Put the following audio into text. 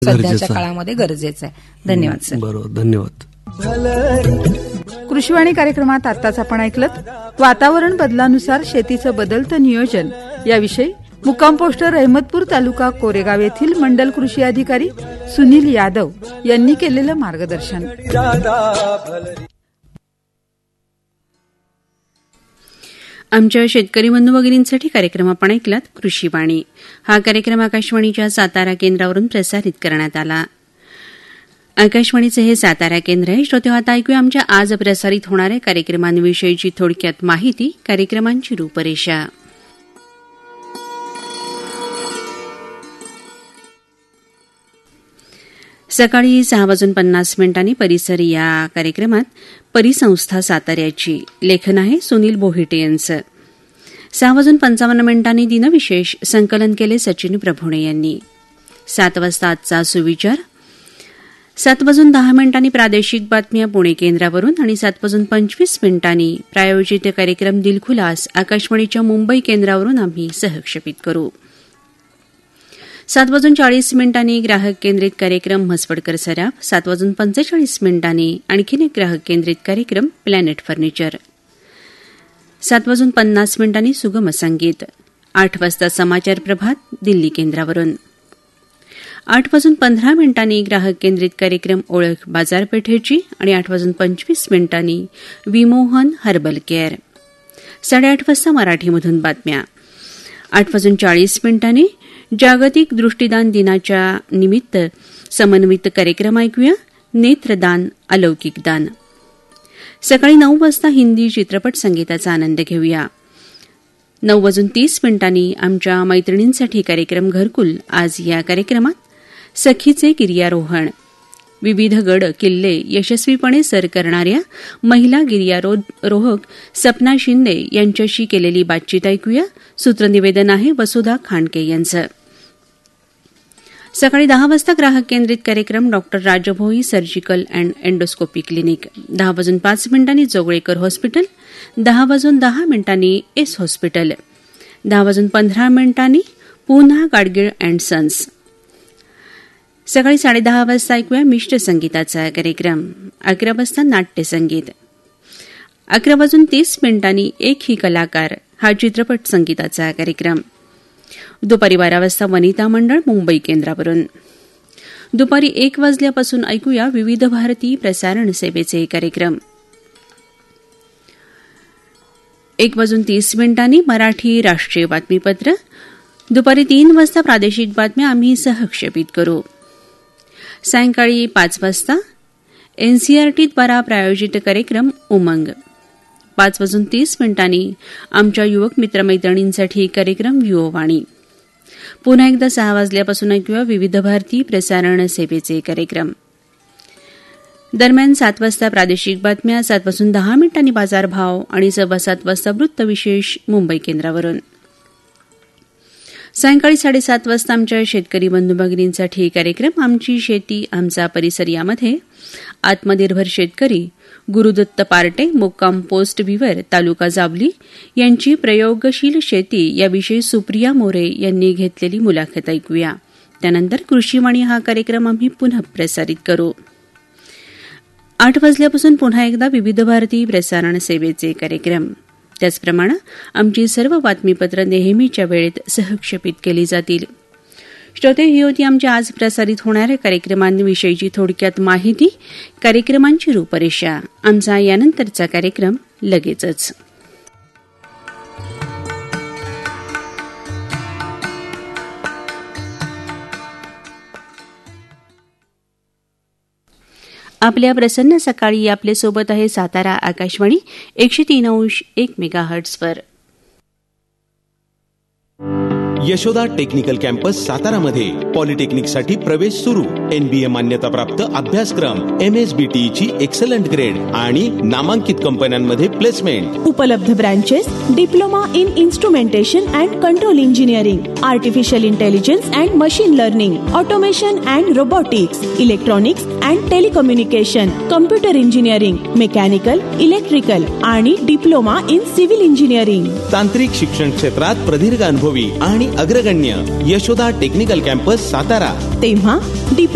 सध्याच्या काळामध्ये गरजेचं आहे. धन्यवाद सर. बरोबर, धन्यवाद. कृषीवाणी कार्यक्रमात आताच आपण ऐकलं वातावरण बदलानुसार शेतीचं बदलतं नियोजन याविषयी मुक्काम पोस्ट अहमदपूर तालुका कोरेगाव येथील मंडल कृषी अधिकारी सुनील यादव यांनी केलेलं मार्गदर्शन. आमच्या शेतकरी बंधू भगिनींसाठी कार्यक्रम आपण ऐकलात कृषीवाणी. हा कार्यक्रम आकाशवाणीच्या सातारा केंद्रावरून प्रसारित करण्यात आला. आकाशवाणीचे हे सातारा केंद्र आहे. श्रोते, आता ऐकूया आमच्या आज प्रसारित होणाऱ्या कार्यक्रमांविषयीची थोडक्यात माहिती, कार्यक्रमांची रूपरेषा. सकाळी 6:50 परिसर या कार्यक्रमात परिसंस्था साताऱ्याची लेखन आहे सुनील बोहिटे यांचं. 6:55 दिनविशेष संकलन केले सचिन प्रभुणे यांनी. 7 वाजता आजचा सुविचार. 7:10 प्रादेशिक बातम्या पुणे केंद्रावरून आणि 7:25 प्रायोजित कार्यक्रम दिलखुलास आकाशवाणीच्या मुंबई केंद्रावरून आम्ही सहक्षेपित करू. 7:40 ग्राहक केंद्रित कार्यक्रम म्हसवडकर सराफ. 7:45 आणखीन एक ग्राहक केंद्रित कार्यक्रम प्लॅनेट फर्निचर. 7:50 सुगम संगीत. 8 वाजता समाचार प्रभात दिल्ली केंद्रावरून. 8:15 ग्राहक केंद्रित कार्यक्रम ओळख बाजारपेठेची आणि 8:25 विमोहन हर्बल केअर. 8:30 वाजता मराठीमधून बातम्या. 8:40 जागतिक दृष्टिदान दिनाच्या निमित्त समन्वित कार्यक्रम ऐकूया नेत्रदान अलौकिक दान. सकाळी 9 वाजता हिंदी चित्रपट संगीताचा आनंद घेऊया. 9:30 आमच्या मैत्रिणींसाठी कार्यक्रम घरकुल. आज या कार्यक्रमात सखीचे गिर्यारोहण, विविध गड किल्ले यशस्वीपणे सर करणाऱ्या महिला गिर्यारोहक सपना शिंदे यांच्याशी केलेली बातचीत ऐकूया. सूत्रनिवेदन आहे वसुधा खांडके यांचं. सकाळी 10 वाजता ग्राहक केंद्रित कार्यक्रम doctor Rajbhoi surgical and endoscopy clinic. 10:05 Joglekar hospital. 10:10 S hospital. 10:15 पुन्हा गाडगीळ अँड सन्स. सकाळी 10:30 वाजता ऐकूया मिष्ट संगीताचा कार्यक्रम. 11 वाजता नाट्यसंगीत. 11:30 एक ही कलाकार हा चित्रपट संगीताचा कार्यक्रम. दुपारी 12 वाजता वनिता मंडळ मुंबई केंद्रावरून. दुपारी 1 वाजल्यापासून ऐकूया विविध भारती प्रसारण सेवेचे कार्यक्रम. 1:30 मराठी राष्ट्रीय बातमीपत्र. दुपारी 3 वाजता प्रादेशिक बातम्या आम्ही सहक्षेपित करू. सायंकाळी 5 वाजता एनसीईआरटीद्वारा प्रायोजित कार्यक्रम उमंग. 5:30 आमच्या युवक मित्रमैत्रिणींसाठी कार्यक्रम युववाणी. पुन्हा एकदा 6 वाजल्यापासून ऐकूया विविध भारती प्रसारण सेवेचे कार्यक्रम. दरम्यान 7 वाजता प्रादेशिक बातम्या. 7:10 बाजारभाव आणि 7:15 वाजता वृत्तविशेष मुंबई केंद्रावरून. सायंकाळी 7:30 वाजता आमच्या शेतकरी बंधू भगिनींसाठी कार्यक्रम आमची शेती आमचा परिसर. यामध्ये आत्मनिर्भर शेतकरी गुरुदत्त पार्टे मुक्काम पोस्ट विवर तालुका जावली यांची प्रयोगशील शेती याविषयी सुप्रिया मोरे यांनी घेतलेली मुलाखत ऐकूया. त्यानंतर कृषीवाणी हा कार्यक्रम आम्ही पुन्हा प्रसारित करू. 8 वाजल्यापासून पुन्हा एकदा विविध भारती प्रसारण सेवेचे कार्यक्रम. त्याचप्रमाणे आमची सर्व बातमीपत्र नेहमीच्या वेळेत सहक्षेपित केली जातील. श्रोते, ही होती आमच्या आज प्रसारित होणाऱ्या कार्यक्रमांविषयीची थोडक्यात माहिती, कार्यक्रमांची रूपरेषा. आमचा यानंतरचा कार्यक्रम लगेचच. आपल्या प्रसन्न सकाळी आपल्यासोबत आहे सातारा आकाशवाणी 103.1 मेगाहर्ट्झवर. यशोदा टेक्निकल कॅम्पस सातारामध्ये पॉलिटेक्निकसाठी प्रवेश सुरू. NBA मान्यताप्राप्त अभ्यासक्रम, MSBTची एक्सलंट ग्रेड आणि नामांकित कंपन्यांमध्ये प्लेसमेंट. उपलब्ध branches: diploma in instrumentation and control engineering, artificial intelligence and machine learning, automation and robotics, electronics and telecommunication, computer engineering, mechanical, electrical आणि डिप्लोमा इन सिव्हिल इंजिनिअरिंग. तांत्रिक शिक्षण क्षेत्रात प्रदीर्घ अनुभवी आणि अग्रगण्य यशोदा टेक्निकल कॅम्पस सातारा. तेव्हा